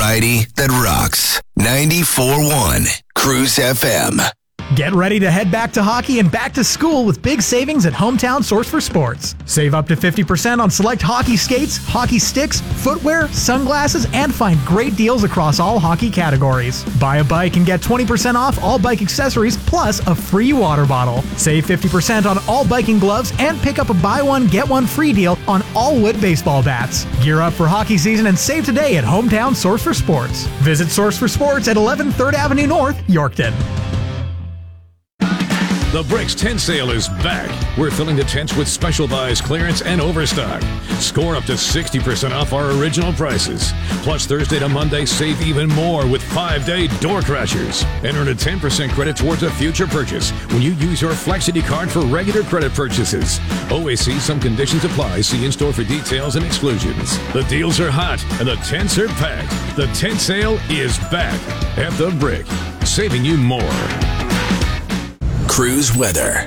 variety that rocks. 94.1 Cruise FM. Get ready to head back to hockey and back to school with big savings at Hometown Source for Sports. Save up to 50% on select hockey skates, hockey sticks, footwear, sunglasses, and find great deals across all hockey categories. Buy a bike and get 20% off all bike accessories plus a free water bottle. Save 50% on all biking gloves and pick up a buy one, get one free deal on all wood baseball bats. Gear up for hockey season and save today at Hometown Source for Sports. Visit Source for Sports at 11 3rd Avenue North, Yorkton. The Bricks tent sale is back. We're filling the tents with special buys, clearance, and overstock. Score up to 60% off our original prices. Plus, Thursday to Monday, save even more with 5-day door crashers. And earn a 10% credit towards a future purchase when you use your Flexity card for regular credit purchases. Always see some conditions apply. See in-store for details and exclusions. The deals are hot and the tents are packed. The tent sale is back at The Brick, saving you more. Cruise weather.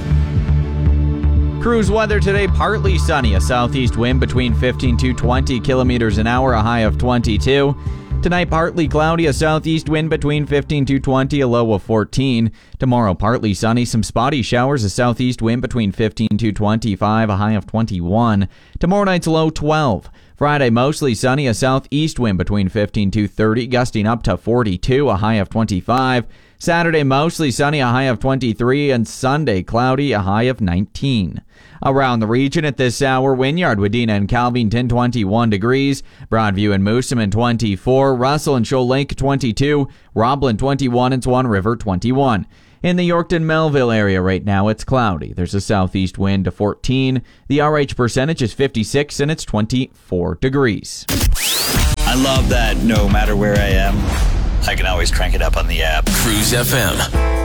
Cruise weather today, partly sunny. A southeast wind between 15 to 20 kilometers an hour, a high of 22. Tonight, partly cloudy, a southeast wind between 15 to 20, a low of 14. Tomorrow, partly sunny, some spotty showers, a southeast wind between 15 to 25, a high of 21. Tomorrow night's low 12. Friday, mostly sunny, a southeast wind between 15 to 30, gusting up to 42, a high of 25. Saturday, mostly sunny, a high of 23, and Sunday, cloudy, a high of 19. Around the region at this hour, Wynyard, Wadena, and Calvington, 21 degrees. Broadview and Moosomin, 24. Russell and Shoal Lake, 22. Roblin, 21, and Swan River, 21. In the Yorkton-Melville area right now, it's cloudy. There's a southeast wind to 14. The RH percentage is 56, and it's 24 degrees. I love that no matter where I am, I can always crank it up on the app. Cruise FM.